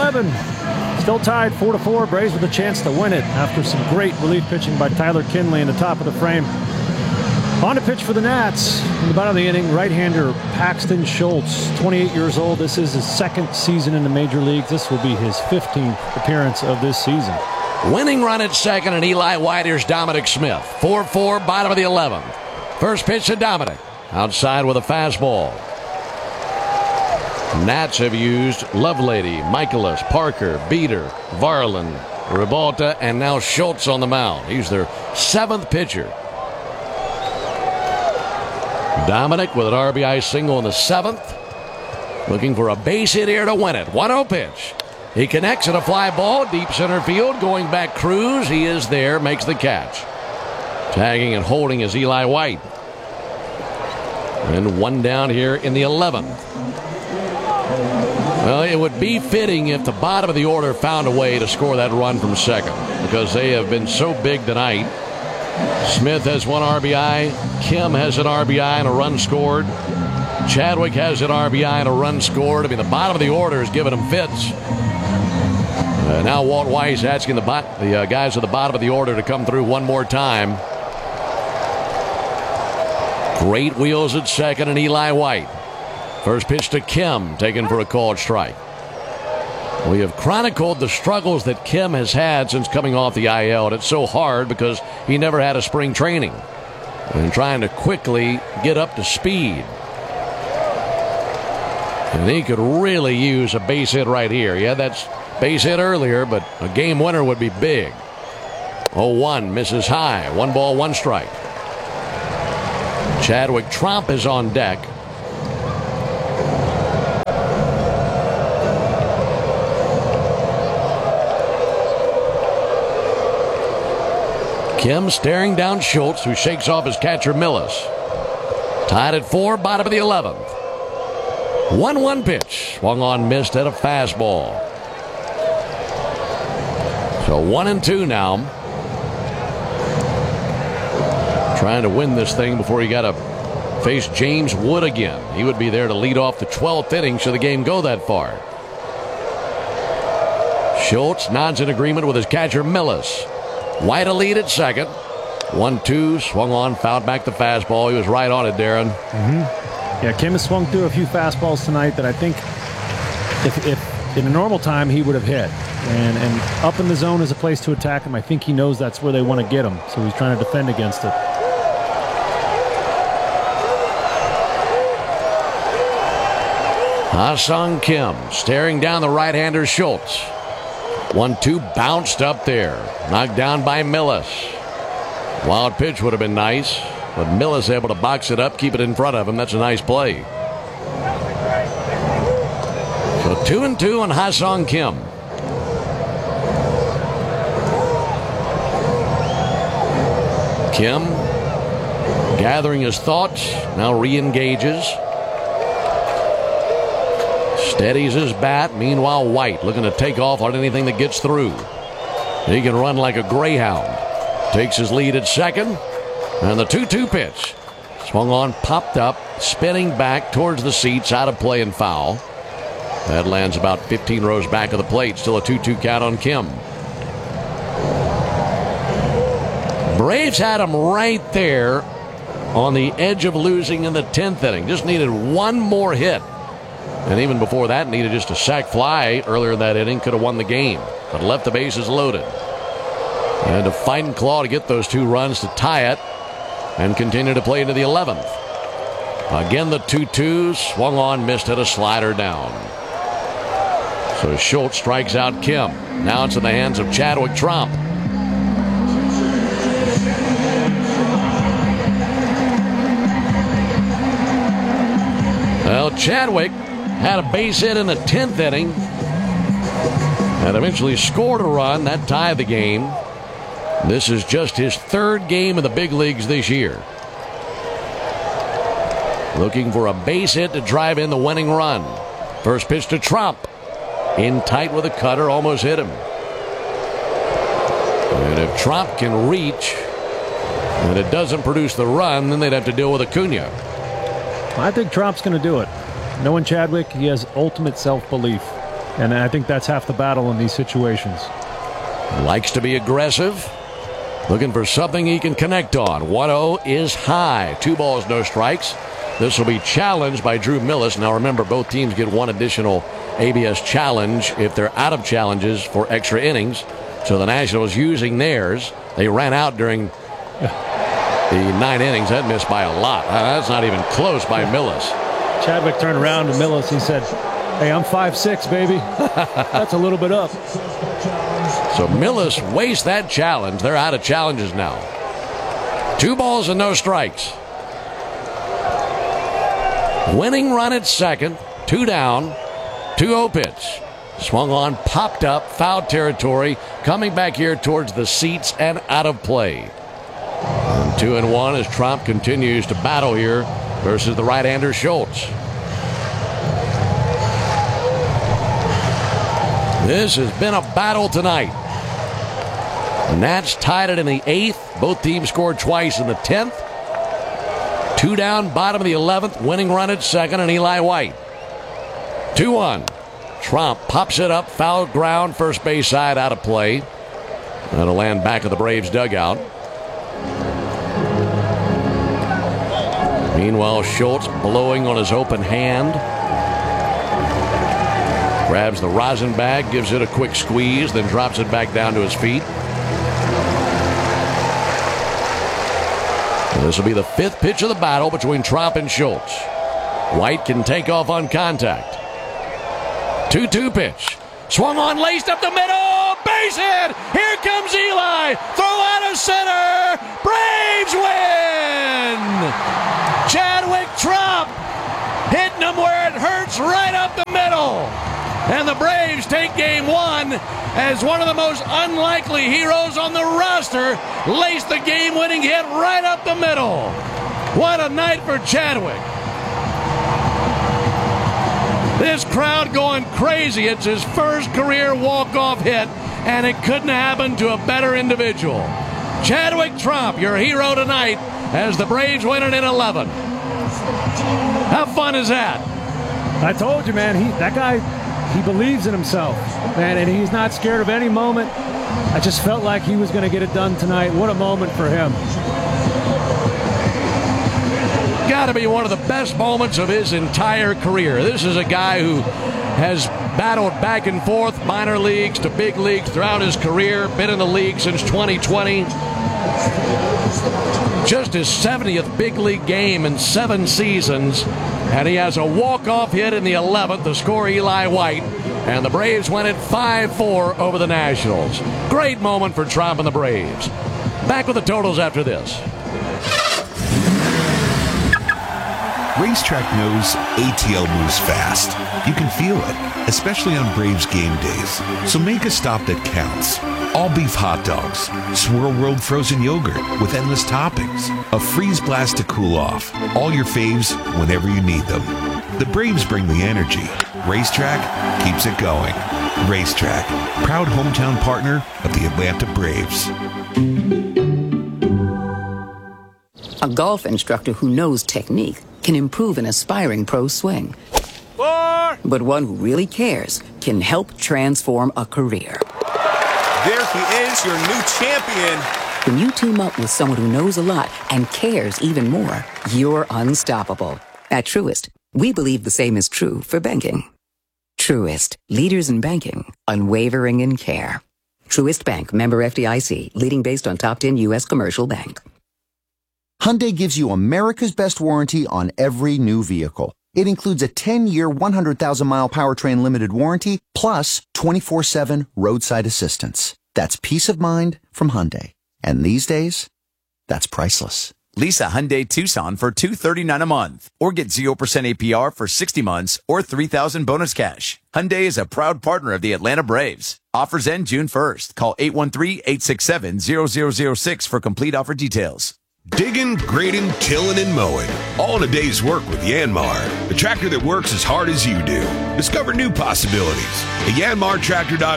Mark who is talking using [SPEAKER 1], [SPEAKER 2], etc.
[SPEAKER 1] 11. Still tied 4-4. Braves with a chance to win it after some great relief pitching by Tyler Kinley in the top of the frame. On to pitch for the Nats. In the bottom of the inning, right-hander Paxton Schultz, 28 years old. This is his second season in the major leagues. This will be his 15th appearance of this season.
[SPEAKER 2] Winning run at second, and Eli White. Here's Dominic Smith. 4-4, bottom of the 11th. First pitch to Dominic. Outside with a fastball. Nats have used Lovelady, Michaelis, Parker, Beater, Varland, Ribalta, and now Schultz on the mound. He's their 7th pitcher. Dominic with an RBI single in the 7th. Looking for a base hit here to win it. 1-0 pitch. He connects at a fly ball. Deep center field. Going back Cruz. He is there. Makes the catch. Tagging and holding is Eli White. And one down here in the 11th. Well, it would be fitting if the bottom of the order found a way to score that run from second, because they have been so big tonight. Smith has 1 RBI. Kim has an RBI and a run scored. Chadwick has an RBI and a run scored. I mean, the bottom of the order is giving them fits. Now Walt Weiss asking the guys at the bottom of the order to come through one more time. Great wheels at second and Eli White. First pitch to Kim, taken for a called strike. We have chronicled the struggles that Kim has had since coming off the IL, and it's so hard because he never had a spring training and trying to quickly get up to speed. And he could really use a base hit right here. He had that base hit earlier, but a game winner would be big. 0-1, misses high. 1 ball, 1 strike. Chadwick Tromp is on deck. Kim staring down Schultz, who shakes off his catcher Millis. Tied at 4, bottom of the 11th. 1-1 pitch. Swung on, missed at a fastball. So 1-2 now. Trying to win this thing before he got to face James Wood again. He would be there to lead off the 12th inning should the game go that far. Schultz nods in agreement with his catcher Millis. White a lead at second. 1-2, swung on, fouled back the fastball. He was right on it, Darren.
[SPEAKER 1] Yeah, Kim has swung through a few fastballs tonight that I think if in a normal time he would have hit. And up in the zone is a place to attack him. I think he knows that's where they want to get him, so he's trying to defend against it.
[SPEAKER 2] Ha-Sung Kim staring down the right-hander Schultz. 1-2 bounced up there. Knocked down by Millis. Wild pitch would have been nice, but Millis able to box it up, keep it in front of him. That's a nice play. So 2-2 on Ha-Sung Kim. Kim gathering his thoughts, now re-engages. Steadies his bat. Meanwhile, White looking to take off on anything that gets through. He can run like a greyhound. Takes his lead at second. And the 2-2 pitch. Swung on, popped up, spinning back towards the seats, out of play and foul. That lands about 15 rows back of the plate. Still a 2-2 count on Kim. Braves had him right there on the edge of losing in the 10th inning. Just needed one more hit. And even before that, needed just a sac fly earlier in that inning. Could have won the game, but left the bases loaded. And to fight and claw to get those 2 runs to tie it and continue to play into the 11th. Again, the 2-2, swung on, missed at a slider down. So Schultz strikes out Kim. Now it's in the hands of Chadwick Tromp. Well, Chadwick had a base hit in the 10th inning and eventually scored a run that tied the game. This is just his 3rd game in the big leagues this year. Looking for a base hit to drive in the winning run. First pitch to Tromp. In tight with a cutter, almost hit him. And if Tromp can reach and it doesn't produce the run, then they'd have to deal with Acuna.
[SPEAKER 1] I think Tromp's going to do it. Knowing Chadwick, he has ultimate self-belief. And I think that's half the battle in these situations.
[SPEAKER 2] Likes to be aggressive. Looking for something he can connect on. 1-0 is high. 2 balls, no strikes. This will be challenged by Drew Millis. Now remember, both teams get one additional ABS challenge if they're out of challenges for extra innings. So the Nationals using theirs. They ran out during the 9 innings. That missed by a lot. That's not even close by Millis.
[SPEAKER 1] Chadwick turned around to Millis. He said, "Hey, I'm 5'6", baby." That's a little bit up.
[SPEAKER 2] So Millis wastes that challenge. They're out of challenges now. 2 balls and no strikes. Winning run at second. 2 down. 2-0 pitch. Swung on, popped up, foul territory. Coming back here towards the seats and out of play. And 2-1 as Trump continues to battle here versus the right-hander Schultz. This has been a battle tonight. The Nats tied it in the 8th. Both teams scored twice in the 10th. 2 down, bottom of the 11th. Winning run at second, and Eli White. 2-1. Trump pops it up, foul ground, first base side, out of play. That'll land back of the Braves dugout. Meanwhile, Schultz blowing on his open hand. Grabs the rosin bag, gives it a quick squeeze, then drops it back down to his feet. And this will be the 5th pitch of the battle between Trump and Schultz. White can take off on contact. 2-2 pitch. Swung on, laced up the middle. Base hit. Here comes Eli. Throw out of center. Braves win. Chadwick Trump hitting them where it hurts, right up the middle. And the Braves take game 1 as one of the most unlikely heroes on the roster laced the game-winning hit right up the middle. What a night for Chadwick. This crowd going crazy. It's his first career walk-off hit, and it couldn't happen to a better individual. Chadwick Trump, your hero tonight, as the Braves win it in 11. How fun is that?
[SPEAKER 1] I told you, man, that guy, he believes in himself, man, and he's not scared of any moment. I just felt like he was going to get it done tonight. What a moment for him.
[SPEAKER 2] Got to be one of the best moments of his entire career. This is a guy who has battled back and forth, minor leagues to big leagues throughout his career, been in the league since 2020. Just his 70th big league game in 7 seasons, and he has a walk-off hit in the 11th to score Eli White, and the Braves win it 5-4 over the Nationals. Great moment for Trump and the Braves. Back with the totals after this.
[SPEAKER 3] Racetrack knows ATL moves fast. You can feel it, especially on Braves game days. So make a stop that counts. All beef hot dogs, Swirl World frozen yogurt with endless toppings, a freeze blast to cool off. All your faves whenever you need them. The Braves bring the energy. Racetrack keeps it going. Racetrack, proud hometown partner of the Atlanta Braves.
[SPEAKER 4] A golf instructor who knows technique can improve an aspiring pro's swing. But one who really cares can help transform a career.
[SPEAKER 5] There he is, your new champion.
[SPEAKER 4] When you team up with someone who knows a lot and cares even more, you're unstoppable. At Truist, we believe the same is true for banking. Truist, leaders in banking, unwavering in care. Truist Bank, member FDIC, leading based on top 10 U.S. commercial bank.
[SPEAKER 6] Hyundai gives you America's best warranty on every new vehicle. It includes a 10-year, 100,000-mile powertrain limited warranty, plus 24/7 roadside assistance. That's peace of mind from Hyundai. And these days, that's priceless.
[SPEAKER 5] Lease a Hyundai Tucson for $239 a month, or get 0% APR for 60 months or $3,000 bonus cash. Hyundai is a proud partner of the Atlanta Braves. Offers end June 1st. Call 813-867-0006 for complete offer details.
[SPEAKER 7] Digging, grading, tilling, and mowing. All in a day's work with Yanmar, the tractor that works as hard as you do. Discover new possibilities at yanmartractor.com.